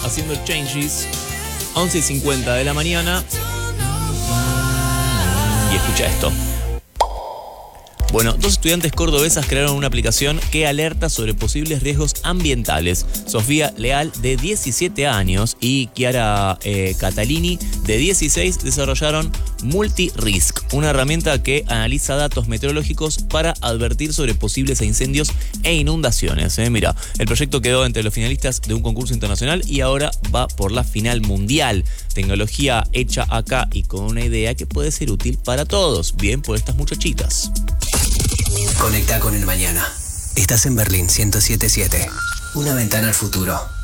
haciendo changes. 11:50 de la mañana. Y escucha esto. Bueno, 2 estudiantes cordobesas crearon una aplicación que alerta sobre posibles riesgos ambientales. Sofía Leal, de 17 años, y Chiara Catalini, de 16, desarrollaron Multi-Risk, una herramienta que analiza datos meteorológicos para advertir sobre posibles incendios e inundaciones. Mira, el proyecto quedó entre los finalistas de un concurso internacional y ahora va por la final mundial. Tecnología hecha acá y con una idea que puede ser útil para todos. Bien por estas muchachitas. Conecta con el mañana. Estás en Berlín 107.7. Una ventana al futuro.